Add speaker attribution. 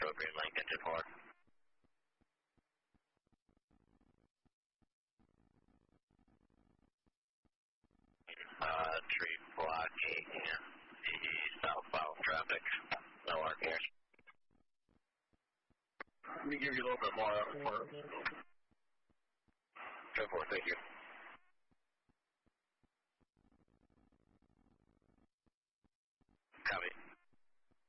Speaker 1: Control green light, engine 4. Tree blocking the southbound traffic. No RPR.
Speaker 2: Let me give you a little bit more.
Speaker 1: 10-4, thank you.